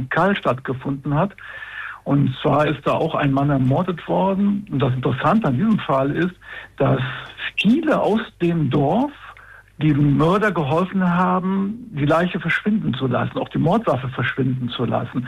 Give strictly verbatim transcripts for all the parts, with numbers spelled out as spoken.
Sankt Gall stattgefunden hat. Und zwar ist da auch ein Mann ermordet worden. Und das Interessante an diesem Fall ist, dass viele aus dem Dorf dem Mörder geholfen haben, die Leiche verschwinden zu lassen, auch die Mordwaffe verschwinden zu lassen.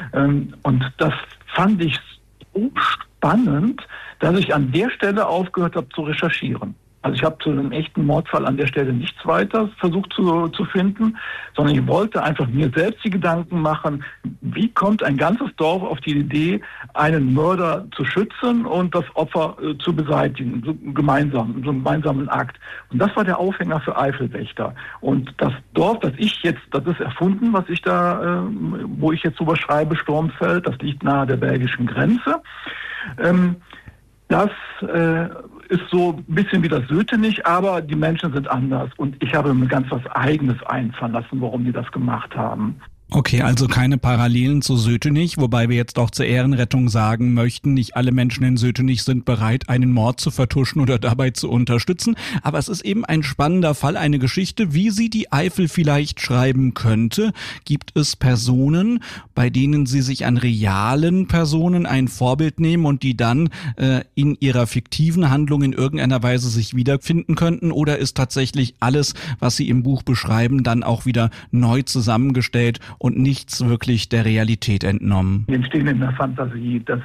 Und das fand ich so spannend, dass ich an der Stelle aufgehört habe zu recherchieren. Also ich habe zu einem echten Mordfall an der Stelle nichts weiter versucht zu, zu finden, sondern ich wollte einfach mir selbst die Gedanken machen, wie kommt ein ganzes Dorf auf die Idee, einen Mörder zu schützen und das Opfer äh, zu beseitigen, so gemeinsam, so einen gemeinsamen Akt. Und das war der Aufhänger für Eifelwächter. Und das Dorf, das ich jetzt, das ist erfunden, was ich da, äh, wo ich jetzt drüber schreibe, Sturmfeld, das liegt nahe der belgischen Grenze. Ähm, das äh, ist so ein bisschen wie das Sötenich, aber die Menschen sind anders. Und ich habe mir ganz was Eigenes einfallen lassen, warum die das gemacht haben. Okay, also keine Parallelen zu Sötenich, wobei wir jetzt auch zur Ehrenrettung sagen möchten, nicht alle Menschen in Sötenich sind bereit, einen Mord zu vertuschen oder dabei zu unterstützen. Aber es ist eben ein spannender Fall, eine Geschichte, wie sie die Eifel vielleicht schreiben könnte. Gibt es Personen, bei denen sie sich an realen Personen ein Vorbild nehmen und die dann äh, in ihrer fiktiven Handlung in irgendeiner Weise sich wiederfinden könnten? Oder ist tatsächlich alles, was sie im Buch beschreiben, dann auch wieder neu zusammengestellt und nichts wirklich der Realität entnommen? Die entstehen in der Fantasie. Das,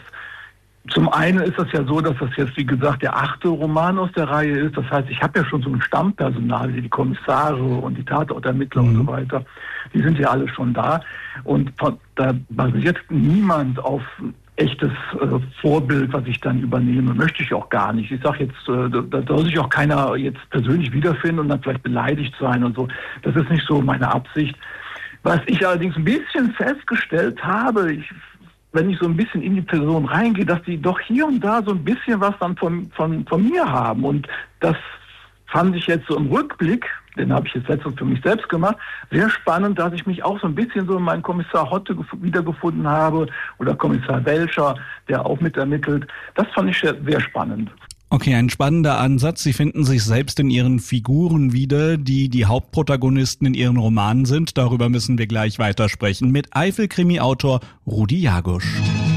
zum einen ist das ja so, dass das jetzt, wie gesagt, der achte Roman aus der Reihe ist. Das heißt, ich habe ja schon so ein Stammpersonal, wie die Kommissare und die Tatortermittler mhm. und so weiter. Die sind ja alle schon da. Und von, da basiert niemand auf echtes äh, Vorbild, was ich dann übernehme. Möchte ich auch gar nicht. Ich sage jetzt, äh, da, da soll sich auch keiner jetzt persönlich wiederfinden und dann vielleicht beleidigt sein und so. Das ist nicht so meine Absicht. Was ich allerdings ein bisschen festgestellt habe, ich, wenn ich so ein bisschen in die Person reingehe, dass die doch hier und da so ein bisschen was dann von, von, von mir haben. Und das fand ich jetzt so im Rückblick, den habe ich jetzt letztens für mich selbst gemacht, sehr spannend, dass ich mich auch so ein bisschen so in meinen Kommissar Hotte wiedergefunden habe oder Kommissar Welcher, der auch mitermittelt. Das fand ich sehr, sehr spannend. Okay, ein spannender Ansatz. Sie finden sich selbst in Ihren Figuren wieder, die die Hauptprotagonisten in Ihren Romanen sind. Darüber müssen wir gleich weitersprechen mit Eifel-Krimi-Autor Rudi Jagusch.